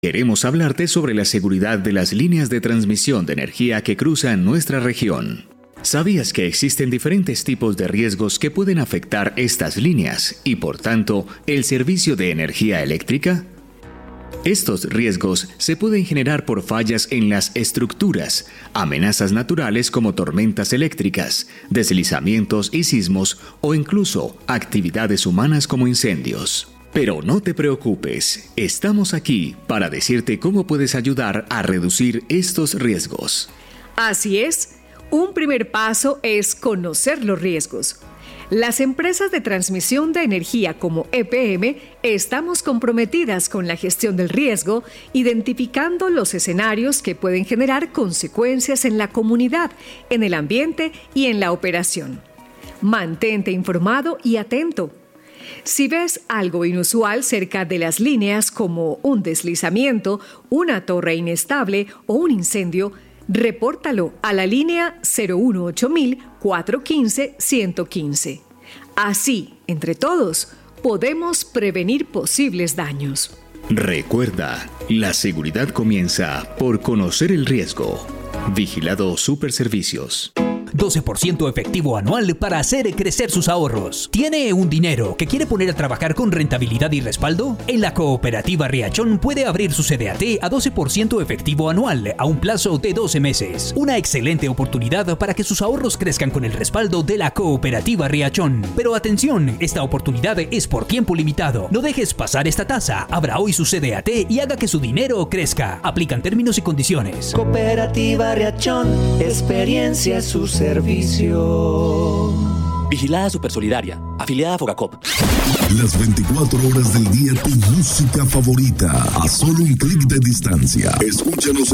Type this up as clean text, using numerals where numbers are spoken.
Queremos hablarte sobre la seguridad de las líneas de transmisión de energía que cruzan nuestra región. ¿Sabías que existen diferentes tipos de riesgos que pueden afectar estas líneas y, por tanto, el servicio de energía eléctrica? Estos riesgos se pueden generar por fallas en las estructuras, amenazas naturales como tormentas eléctricas, deslizamientos y sismos o incluso actividades humanas como incendios. Pero no te preocupes, estamos aquí para decirte cómo puedes ayudar a reducir estos riesgos. Así es, un primer paso es conocer los riesgos. Las empresas de transmisión de energía como EPM estamos comprometidas con la gestión del riesgo, identificando los escenarios que pueden generar consecuencias en la comunidad, en el ambiente y en la operación. Mantente informado y atento. Si ves algo inusual cerca de las líneas como un deslizamiento, una torre inestable o un incendio, repórtalo a la línea 018-415-115. Así, entre todos, podemos prevenir posibles daños. Recuerda, la seguridad comienza por conocer el riesgo. Vigilado Superservicios. 12% efectivo anual para hacer crecer sus ahorros. ¿Tiene un dinero que quiere poner a trabajar con rentabilidad y respaldo? En la Cooperativa Riachón puede abrir su CDAT a 12% efectivo anual a un plazo de 12 meses. Una excelente oportunidad para que sus ahorros crezcan con el respaldo de la Cooperativa Riachón. Pero atención, esta oportunidad es por tiempo limitado. No dejes pasar esta tasa. Abra hoy su CDAT y haga que su dinero crezca. Aplican términos y condiciones. Cooperativa Riachón, experiencia es su servicio. Vigilada Supersolidaria, afiliada a Fogacop. Las 24 horas del día tu música favorita a solo un clic de distancia. Escúchanos